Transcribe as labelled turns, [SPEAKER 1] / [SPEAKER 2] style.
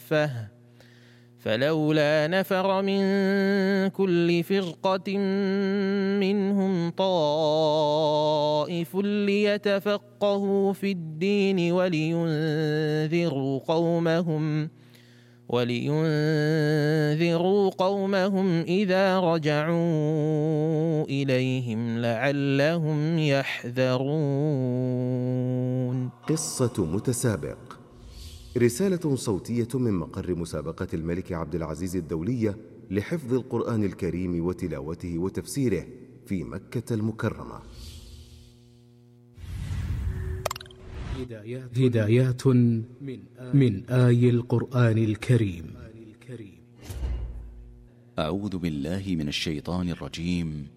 [SPEAKER 1] صفة فلولا نفر من كل فرقة منهم طائف ليتفقهوا في الدين ولينذروا قومهم إذا رجعوا إليهم لعلهم يحذرون.
[SPEAKER 2] قصة متسابق، رسالة صوتية من مقر مسابقة الملك عبد العزيز الدولية لحفظ القرآن الكريم وتلاوته وتفسيره في مكة المكرمة.
[SPEAKER 3] هدايات من آي القرآن الكريم.
[SPEAKER 4] أعوذ بالله من الشيطان الرجيم.